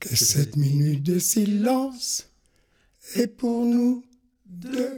Que cette minute de silence est pour nous deux.